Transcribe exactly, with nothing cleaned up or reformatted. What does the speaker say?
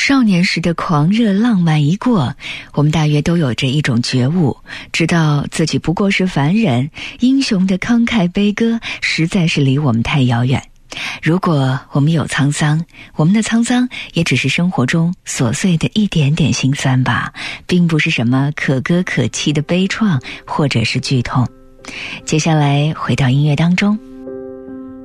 少年时的狂热浪漫一过，我们大约都有着一种觉悟，知道自己不过是凡人，英雄的慷慨悲歌实在是离我们太遥远。如果我们有沧桑，我们的沧桑也只是生活中琐碎的一点点心酸吧，并不是什么可歌可泣的悲怆或者是剧痛。接下来回到音乐当中，